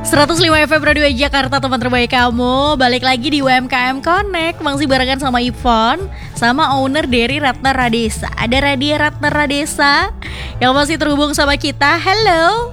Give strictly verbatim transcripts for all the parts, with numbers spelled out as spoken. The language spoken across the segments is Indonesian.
seratus lima F M Radio Jakarta, teman terbaik kamu. Balik lagi di U M K M Connect. Masih barengan sama Ivon, sama owner dari Ratna Radesa. Ada Radia Ratna Radesa yang masih terhubung sama kita. Halo.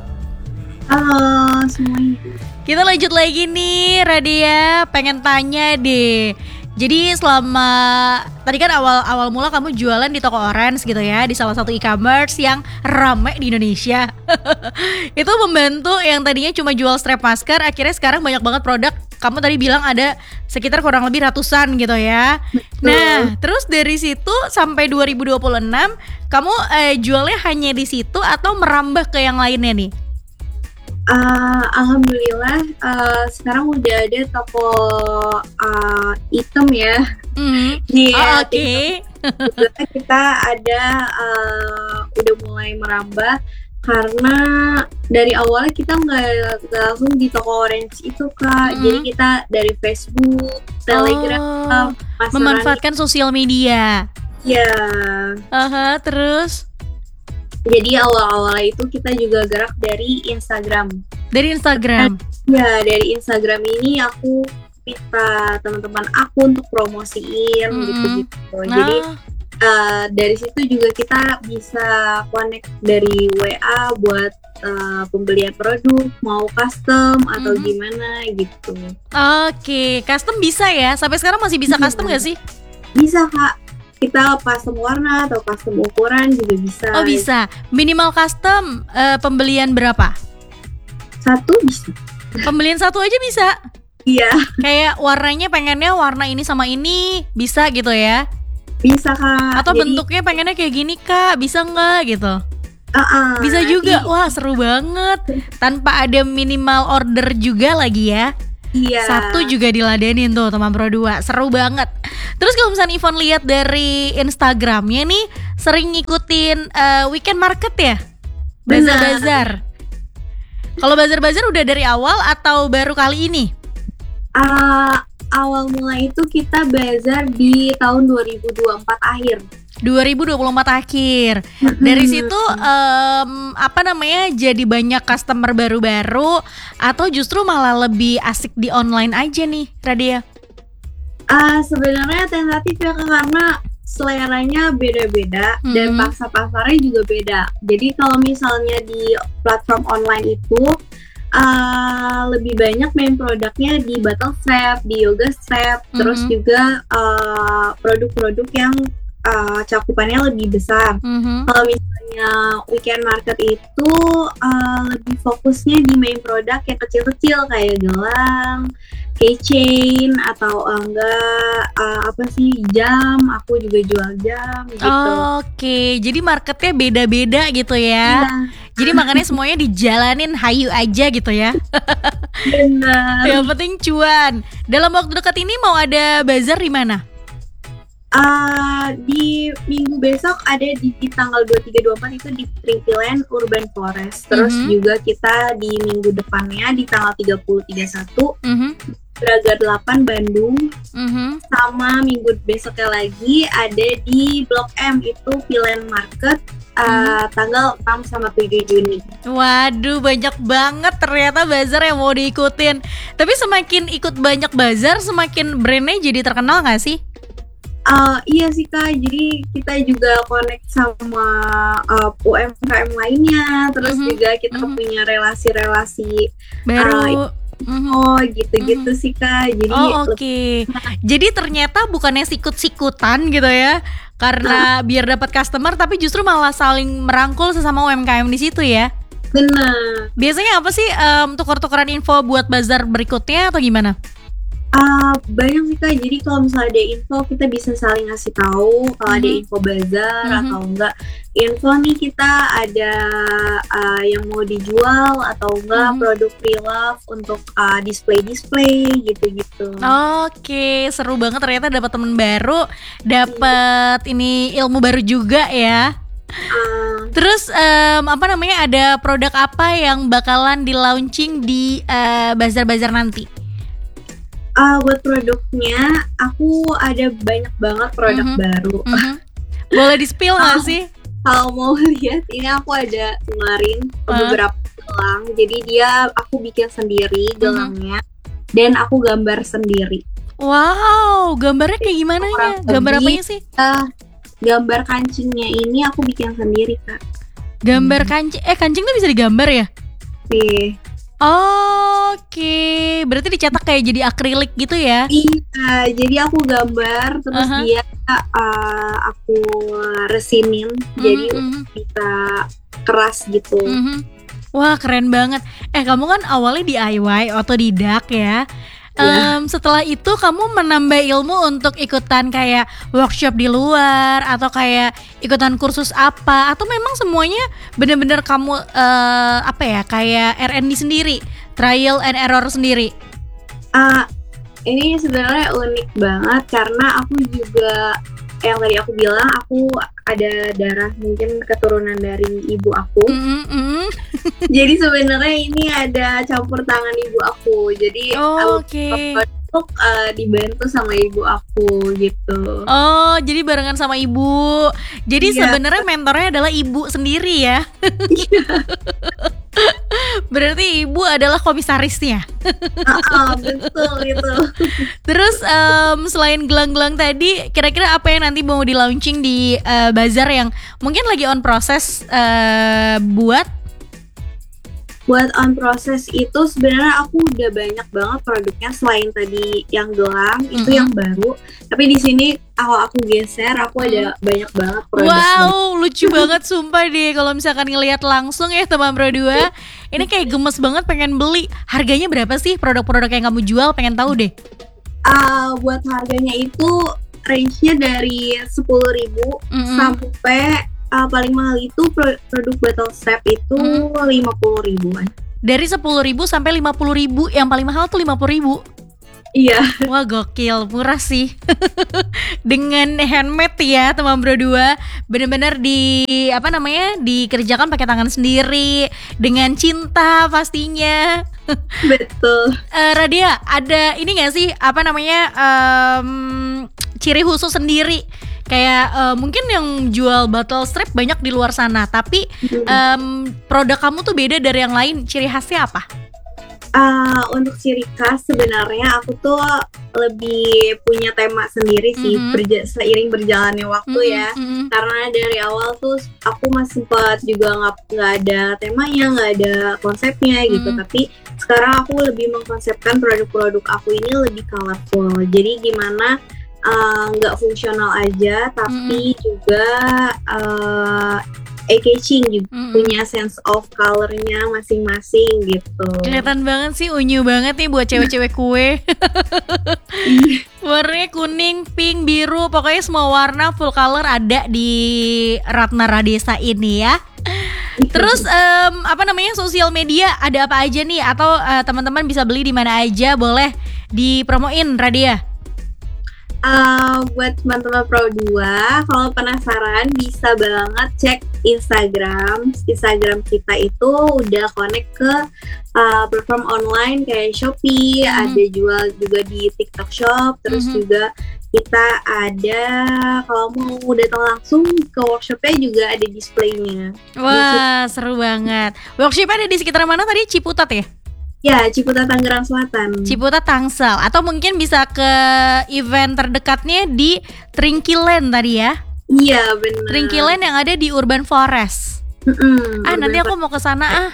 Halo semuanya. Kita lanjut lagi nih, Radia. Pengen tanya deh. Jadi selama tadi kan awal-awal mula kamu jualan di toko Orange gitu ya, di salah satu e-commerce yang rame di Indonesia. Itu membantu yang tadinya cuma jual strap masker, akhirnya sekarang banyak banget produk. Kamu tadi bilang ada sekitar kurang lebih ratusan gitu ya. Betul. Nah, terus dari situ sampai dua ribu dua puluh enam kamu eh, jualnya hanya di situ atau merambah ke yang lainnya nih? Uh, Alhamdulillah uh, sekarang udah ada toko uh, item ya. Mm. Di Oh, uh, oke. Okay. Kita ada uh, udah mulai merambah karena dari awalnya kita nggak langsung di toko Orange itu Kak. Mm. Jadi kita dari Facebook, Telegram, oh, memanfaatkan sosial media. Ya. Aha, terus? Jadi awal-awal itu kita juga gerak dari Instagram. Dari Instagram? Ya, dari Instagram ini aku minta teman-teman aku untuk promosiin mm-hmm. gitu-gitu. Nah. Jadi uh, dari situ juga kita bisa connect dari W A buat uh, pembelian produk, mau custom atau mm-hmm. gimana gitu. Oke, custom bisa ya? Sampai sekarang masih bisa custom nggak sih? Bisa Kak. Kita custom warna atau custom ukuran juga bisa. Oh bisa. Minimal custom uh, pembelian berapa? Satu bisa. Pembelian satu aja bisa? Iya. Kayak warnanya pengennya warna ini sama ini, bisa gitu ya? Bisa Kak. Atau Jadi, bentuknya pengennya kayak gini Kak, bisa nggak gitu? Uh-uh, bisa juga. nanti, wah seru banget. Tanpa ada minimal order juga lagi ya? Iya. Satu juga diladenin tuh teman Pro dua. Seru banget. Terus kalau misalnya Ivon lihat dari Instagramnya nih, sering ngikutin uh, weekend market ya? Bazar-bazar. Kalau bazar-bazar udah dari awal atau baru kali ini? Uh, awal mulai itu kita bazar di tahun dua ribu dua puluh empat akhir. dua ribu dua puluh empat akhir. Dari situ um, apa namanya jadi banyak customer baru-baru atau justru malah lebih asik di online aja nih, Radia? Uh, sebenarnya tentatif ya karena seleranya beda-beda hmm. dan pangsa pasarnya juga beda. Jadi kalau misalnya di platform online itu uh, lebih banyak main produknya di bottle strap, di yoga strap, hmm. terus juga uh, produk-produk yang Uh, cakupannya lebih besar. Mm-hmm. Kalau misalnya weekend market itu uh, lebih fokusnya di main produk yang kecil-kecil kayak gelang, keychain atau uh, enggak uh, apa sih jam. Aku juga jual jam gitu. Oh, Oke, okay. Jadi marketnya beda-beda gitu ya. Yeah. Jadi makanya semuanya dijalanin hayu aja gitu ya. Benar. Yang penting cuan. Dalam waktu dekat ini mau ada bazar di mana? Uh, di minggu besok ada di, di tanggal dua puluh tiga dua puluh empat itu di Trintiland Urban Forest. Terus mm-hmm. juga kita di minggu depannya di tanggal tiga puluh tiga puluh satu mm-hmm. Braga delapan Bandung. Mm-hmm. Sama minggu besoknya lagi ada di Blok M itu Pilen Market uh, mm-hmm. tanggal enam sama tujuh Juni. Waduh, banyak banget ternyata bazar yang mau diikutin. Tapi semakin ikut banyak bazar semakin brandnya jadi terkenal gak sih? Uh, iya sih Kak, jadi kita juga connect sama uh, U M K M lainnya, terus mm-hmm. juga kita mm-hmm. punya relasi-relasi baru. Uh, mm-hmm. Oh gitu-gitu mm-hmm. sih Kak. Jadi oh oke. Okay. Jadi ternyata bukannya sikut-sikutan gitu ya, karena uh. biar dapat customer, tapi justru malah saling merangkul sesama U M K M di situ ya. Benar. Biasanya apa sih um, tukar-tukaran info buat bazar berikutnya atau gimana? Uh, banyak sih Kak, jadi kalau misalnya ada info kita bisa saling ngasih tahu kalau mm-hmm. ada info bazar mm-hmm. atau enggak info nih kita ada uh, yang mau dijual atau enggak mm-hmm. produk pre-love untuk uh, display-display gitu-gitu. Oke, seru banget ternyata dapat teman baru, dapat mm-hmm. ini ilmu baru juga ya. Uh, Terus um, apa namanya ada produk apa yang bakalan di launching di uh, bazar-bazar nanti? Uh, buat produknya, aku ada banyak banget produk mm-hmm. baru. Mm-hmm. Boleh di-spill nggak sih? Kalau mau lihat, ini aku ada kemarin uh. beberapa gelang. Jadi dia aku bikin sendiri gelangnya dan aku gambar sendiri. Wow, gambarnya kayak gimana ya? Gambar apanya sih? Uh, gambar kancingnya ini aku bikin sendiri, Kak. Gambar kancing, eh kancing tuh bisa digambar ya? Nih. Oke, berarti dicetak kayak jadi akrilik gitu ya? Iya, jadi aku gambar terus uh-huh. dia uh, aku resinin, mm-hmm. jadi bisa keras gitu. Mm-hmm. Wah keren banget. Eh kamu kan awalnya D I Y, otodidak ya. Um, yeah. Setelah itu kamu menambah ilmu untuk ikutan kayak workshop di luar atau kayak ikutan kursus apa, atau memang semuanya benar-benar kamu uh, apa ya kayak R and D sendiri, trial and error sendiri? Uh, ini sebenarnya unik banget karena aku juga yang tadi aku bilang aku ada darah mungkin keturunan dari ibu aku. Mm-hmm. Jadi sebenarnya ini ada campur tangan ibu aku. Jadi oh, oke. Okay. Aku uh, dibantu sama ibu aku gitu. Oh, jadi barengan sama ibu. Jadi yeah. sebenarnya mentornya adalah ibu sendiri ya. Berarti ibu adalah komisarisnya. uh, betul itu. Terus um, selain gelang-gelang tadi, kira-kira apa yang nanti mau di launching di uh, bazar yang mungkin lagi on proses uh, buat? Buat on proses itu sebenarnya aku udah banyak banget produknya selain tadi yang gelang mm-hmm. itu yang baru. Tapi di sini kalau aku geser aku ada banyak banget produk. Wow, lucu banget sumpah deh kalau misalkan ngelihat langsung ya teman Pro dua. Ini kayak gemes banget pengen beli. Harganya berapa sih produk-produk yang kamu jual? Pengen tahu deh. Uh, buat harganya itu range-nya dari sepuluh ribu mm-hmm. sampai Uh, paling mahal itu produk bottle strap itu hmm. lima puluh ribuan. Dari sepuluh ribu sampai lima puluh ribu, yang paling mahal tuh lima puluh ribu. Iya. Wah gokil, murah sih. Dengan handmade ya teman Pro dua. Benar-benar di apa namanya dikerjakan pakai tangan sendiri, dengan cinta pastinya. Betul. uh, Radia, ada ini nggak sih apa namanya um, ciri khusus sendiri? Kayak uh, mungkin yang jual bottle strap banyak di luar sana, tapi um, produk kamu tuh beda dari yang lain. Ciri khasnya apa? Uh, untuk ciri khas sebenarnya aku tuh lebih punya tema sendiri sih, mm-hmm. berja- seiring berjalannya waktu mm-hmm. ya. Mm-hmm. Karena dari awal tuh aku masih sempat juga nggak nggak ada temanya, nggak ada konsepnya gitu. Mm-hmm. Tapi sekarang aku lebih mengkonsepkan produk-produk aku ini lebih colorful. Jadi gimana? Nggak uh, fungsional aja, tapi mm-hmm. juga uh, eye-catching juga, mm-hmm. punya sense of color-nya masing-masing gitu. Kelihatan banget sih, unyu banget nih buat cewek-cewek kue. Warnanya kuning, pink, biru, pokoknya semua warna full color ada di Ratna Radesa ini ya. Terus um, apa namanya sosial media ada apa aja nih, atau uh, teman-teman bisa beli di mana aja, boleh dipromoin Radia? Uh, buat teman-teman Pro dua, kalau penasaran bisa banget cek Instagram. Instagram kita itu udah connect ke uh, platform online kayak Shopee, hmm. ada jual juga di TikTok Shop, terus hmm. juga kita ada kalau mau datang langsung ke workshopnya juga ada displaynya. Wah, seru banget. Workshopnya ada di sekitar mana tadi? Ciputat ya? Ya, Ciputat Tangerang Selatan. Ciputat Tangsel, atau mungkin bisa ke event terdekatnya di Trinkilen tadi ya? Iya, benar. Trinkilen yang ada di Urban Forest. Mm-mm, ah, Urban nanti aku mau ke sana ah.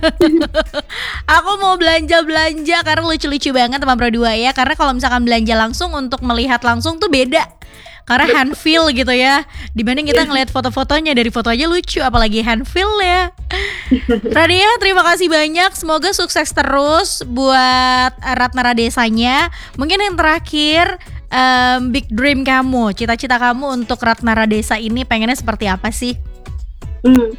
Aku mau belanja-belanja karena lucu-lucu banget teman Pro dua ya. Karena kalau misalkan belanja langsung untuk melihat langsung tuh beda. Karena hand feel gitu ya. Dibanding kita ngelihat foto-fotonya, dari foto aja lucu, apalagi hand feel ya. Radia, terima kasih banyak. Semoga sukses terus buat Ratna Radesanya. Mungkin yang terakhir, um, big dream kamu, cita-cita kamu untuk Ratna Radesa ini pengennya seperti apa sih? Hmm.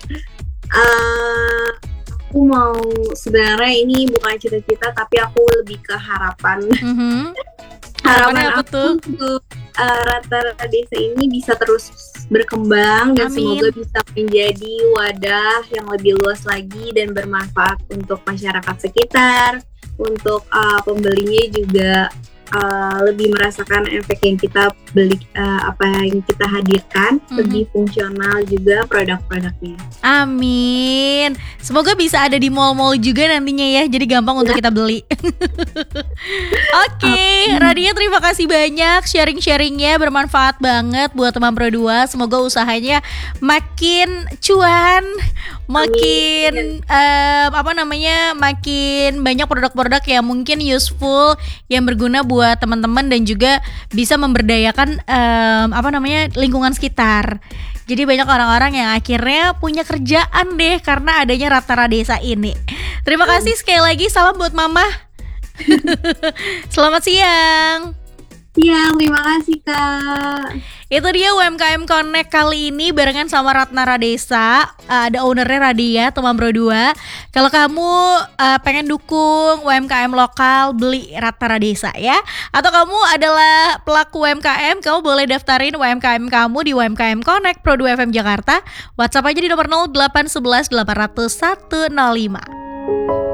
Uh, aku mau sebenarnya ini bukan cita-cita, tapi aku lebih ke harapan. Mm-hmm. Harapan apa aku tuh? Untuk uh, Ratna Radesa ini bisa terus berkembang dan Amin. Semoga bisa menjadi wadah yang lebih luas lagi dan bermanfaat untuk masyarakat sekitar, untuk uh, pembelinya juga uh, lebih merasakan efek yang kita beli, uh, apa yang kita hadirkan, mm-hmm. lebih fungsional juga produk-produknya. Amin. Semoga bisa ada di mall-mall juga nantinya ya, jadi gampang ya. Untuk kita beli. Oke, okay, Radia terima kasih banyak sharing-sharingnya, bermanfaat banget buat teman Pro dua. Semoga usahanya makin cuan, makin um, apa namanya, makin banyak produk-produk yang mungkin useful, yang berguna buat teman-teman dan juga bisa memberdayakan um, apa namanya lingkungan sekitar. Jadi banyak orang-orang yang akhirnya punya kerjaan deh karena adanya Ratnara Desa ini. Terima kasih sekali lagi, salam buat Mama. Selamat siang. Siang, terima kasih Kak. Itu dia U M K M Connect kali ini barengan sama Ratnara Desa. uh, Ada ownernya Radia, teman Pro dua. Kalau kamu uh, pengen dukung U M K M lokal, beli Ratnara Desa ya. Atau kamu adalah pelaku U M K M, kamu boleh daftarin U M K M kamu di U M K M Connect Pro dua F M Jakarta. WhatsApp aja di nomor nol delapan satu satu delapan nol nol satu nol lima.